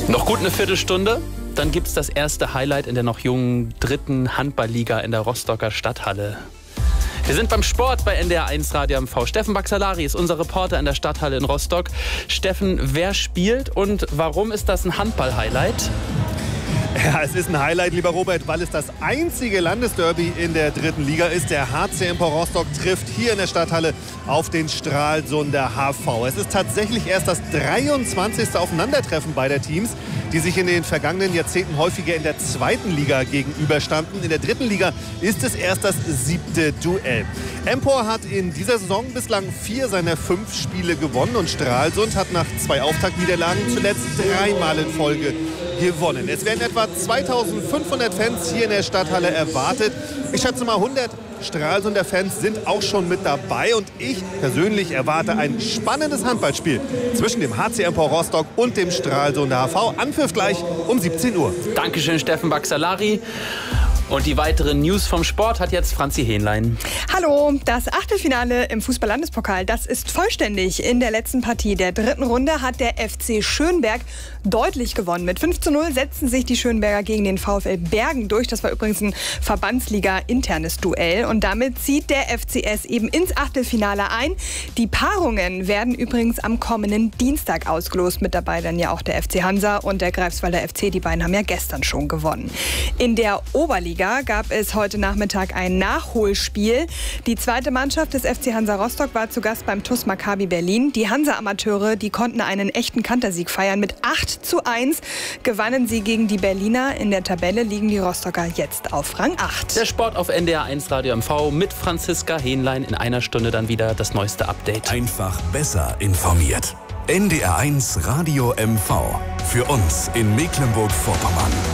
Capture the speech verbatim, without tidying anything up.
Noch gut eine Viertelstunde, dann gibt es das erste Highlight in der noch jungen dritten Handballliga in der Rostocker Stadthalle. Wir sind beim Sport bei N D R eins Radio M V. Steffen Baxalari ist unser Reporter in der Stadthalle in Rostock. Steffen, wer spielt und warum ist das ein Handball-Highlight? Ja, es ist ein Highlight, lieber Robert, weil es das einzige Landesderby in der dritten Liga ist. Der H C M V Rostock trifft hier in der Stadthalle auf den Stralsunder H V. Es ist tatsächlich erst das dreiundzwanzigste Aufeinandertreffen beider Teams, die sich in den vergangenen Jahrzehnten häufiger in der zweiten Liga gegenüberstanden. In der dritten Liga ist es erst das siebte Duell. Empor hat in dieser Saison bislang vier seiner fünf Spiele gewonnen und Stralsund hat nach zwei Auftaktniederlagen zuletzt dreimal in Folge gewonnen. Es werden etwa zweitausendfünfhundert Fans hier in der Stadthalle erwartet. Ich schätze mal hundert Stralsunder Fans sind auch schon mit dabei und ich persönlich erwarte ein spannendes Handballspiel zwischen dem H C M V Rostock und dem Stralsunder H V. Anpfiff gleich um siebzehn Uhr. Dankeschön, Steffen Baxalari. Und die weiteren News vom Sport hat jetzt Franzi Hähnlein. Hallo, das Achtelfinale im Fußball-Landespokal, das ist vollständig. In der letzten Partie der dritten Runde hat der F C Schönberg deutlich gewonnen. Mit fünf zu null setzten sich die Schönberger gegen den VfL Bergen durch. Das war übrigens ein Verbandsliga-internes Duell. Und damit zieht der F C S eben ins Achtelfinale ein. Die Paarungen werden übrigens am kommenden Dienstag ausgelost. Mit dabei dann ja auch der F C Hansa und der Greifswalder F C. Die beiden haben ja gestern schon gewonnen. In der Oberliga gab es heute Nachmittag ein Nachholspiel. Die zweite Mannschaft des F C Hansa Rostock war zu Gast beim T U S Maccabi Berlin. Die Hansa-Amateure, die konnten einen echten Kantersieg feiern. Mit acht zu eins gewannen sie gegen die Berliner. In der Tabelle liegen die Rostocker jetzt auf Rang acht. Der Sport auf N D R eins Radio M V mit Franziska Hähnlein. In einer Stunde dann wieder das neueste Update. Einfach besser informiert. N D R eins Radio M V. Für uns in Mecklenburg-Vorpommern.